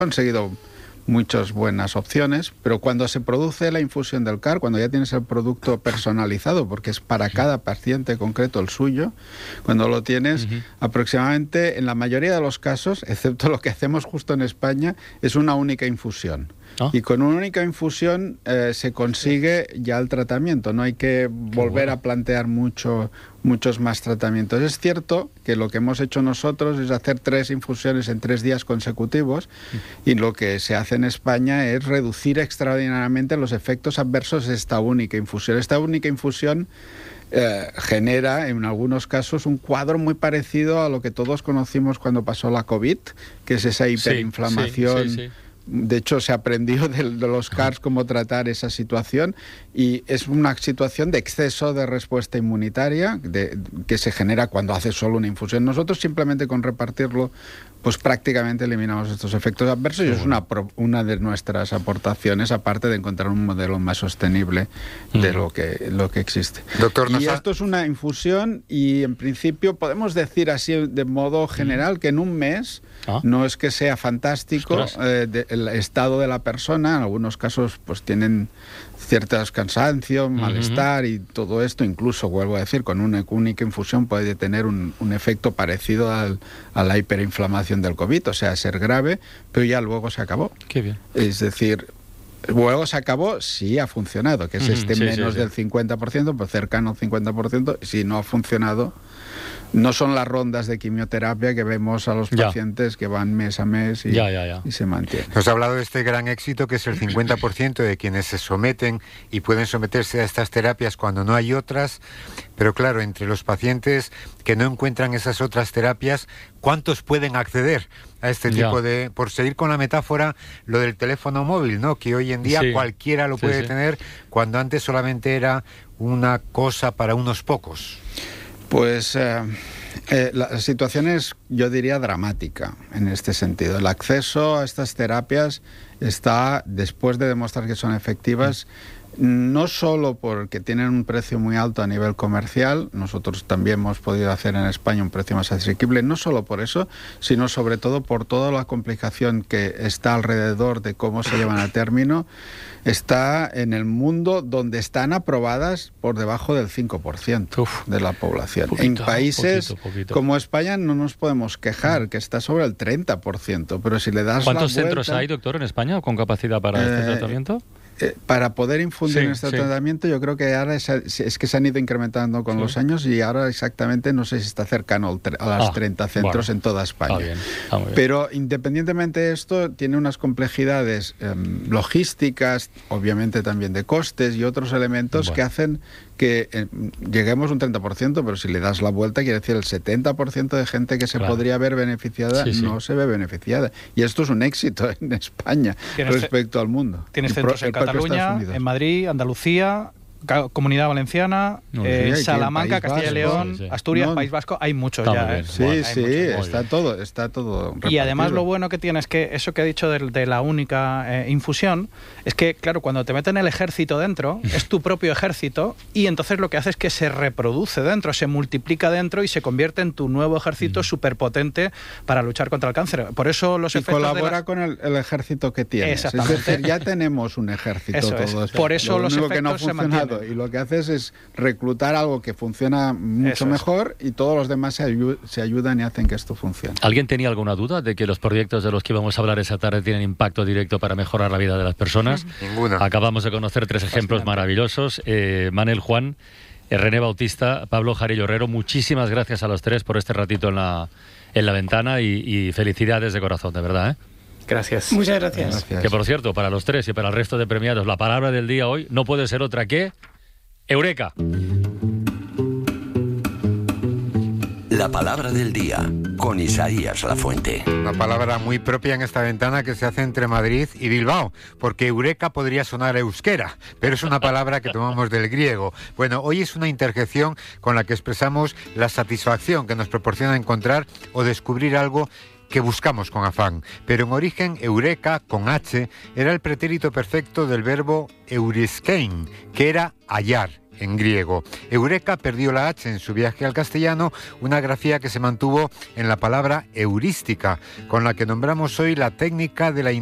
conseguido muchas buenas opciones, pero cuando se produce la infusión del CAR, cuando ya tienes el producto personalizado, porque es para cada paciente concreto el suyo, cuando lo tienes, aproximadamente en la mayoría de los casos, excepto lo que hacemos justo en España, es una única infusión. Y con una única infusión se consigue ya el tratamiento, no hay que volver a plantear muchos más tratamientos. Es cierto que lo que hemos hecho nosotros es hacer 3 infusiones en 3 días consecutivos, y lo que se hace en España es reducir extraordinariamente los efectos adversos de esta única infusión. Esta única infusión genera en algunos casos un cuadro muy parecido a lo que todos conocimos cuando pasó la COVID, que es esa hiperinflamación. Sí. De hecho, se aprendió de los CARs cómo tratar esa situación, y es una situación de exceso de respuesta inmunitaria que se genera cuando haces solo una infusión. Nosotros simplemente con repartirlo, pues prácticamente eliminamos estos efectos adversos, y es una de nuestras aportaciones, aparte de encontrar un modelo más sostenible de lo que existe. Doctor, y esto es una infusión, y en principio podemos decir así de modo general que en un mes, no es que sea fantástico el estado de la persona. En algunos casos pues tienen ciertos cansancio, malestar y todo esto. Incluso, vuelvo a decir, con una única infusión puede tener un efecto parecido a la hiperinflamación del COVID, o sea, ser grave, pero ya luego se acabó. Qué bien. Es decir, luego se acabó si ha funcionado, que es menos del 50%, pues cercano al 50%. Si no ha funcionado, no son las rondas de quimioterapia que vemos a los pacientes que van mes a mes y se mantienen. Nos ha hablado de este gran éxito, que es el 50% de quienes se someten y pueden someterse a estas terapias cuando no hay otras. Pero claro, entre los pacientes que no encuentran esas otras terapias, ¿cuántos pueden acceder a este tipo de...? Por seguir con la metáfora, lo del teléfono móvil, ¿no? Que hoy en día cualquiera lo puede tener, cuando antes solamente era una cosa para unos pocos. Pues la situación es, yo diría, dramática en este sentido. El acceso a estas terapias está, después de demostrar que son efectivas, no solo porque tienen un precio muy alto a nivel comercial, nosotros también hemos podido hacer en España un precio más asequible, no solo por eso, sino sobre todo por toda la complicación que está alrededor de cómo se llevan a término. Está en el mundo donde están aprobadas por debajo del 5% de la población. En países como España no nos podemos quejar, que está sobre el 30%, pero si le das ¿Cuántos centros hay, doctor, en España con capacidad para este tratamiento? Para poder infundir en este tratamiento, yo creo que ahora es que se han ido incrementando con los años, y ahora exactamente no sé si está cercano a los 30 centros en toda España. Está muy bien. Pero independientemente de esto, tiene unas complejidades logísticas, obviamente también de costes y otros elementos que hacen que lleguemos a un 30%, pero si le das la vuelta, quiere decir el 70% de gente que se podría ver beneficiada no se ve beneficiada. Y esto es un éxito en España respecto al mundo. Tienes centros en Cataluña, en Madrid, Andalucía, Comunidad Valenciana, Salamanca, Castilla y León, Asturias, País Vasco, hay muchos ya. Está todo. Y además lo bueno que tiene es que eso que he dicho de la única infusión, es que, claro, cuando te meten el ejército dentro, es tu propio ejército, y entonces lo que hace es que se reproduce dentro, se multiplica dentro y se convierte en tu nuevo ejército superpotente para luchar contra el cáncer. Por eso los efectos colabora con el ejército que tienes. Es decir, ya tenemos un ejército todos. Por eso los efectos se mantienen. Y lo que haces es reclutar algo que funciona mucho mejor, y todos los demás se ayudan y hacen que esto funcione. ¿Alguien tenía alguna duda de que los proyectos de los que vamos a hablar esa tarde tienen impacto directo para mejorar la vida de las personas? Ninguna. Acabamos de conocer 3 ejemplos maravillosos. Manel Juan, René Bautista, Pablo Jarillo Herrero, muchísimas gracias a los 3 por este ratito en la ventana, y felicidades de corazón, de verdad, Gracias. Muchas gracias. Que, por cierto, para los 3 y para el resto de premiados, la palabra del día hoy no puede ser otra que Eureka. La palabra del día, con Isaías Lafuente. Una palabra muy propia en esta ventana que se hace entre Madrid y Bilbao, porque eureka podría sonar euskera, pero es una palabra que tomamos del griego. Bueno, hoy es una interjección con la que expresamos la satisfacción que nos proporciona encontrar o descubrir algo que buscamos con afán. Pero en origen, eureka, con H, era el pretérito perfecto del verbo euriskein, que era hallar, en griego. Eureka perdió la H en su viaje al castellano, una grafía que se mantuvo en la palabra heurística, con la que nombramos hoy la técnica de la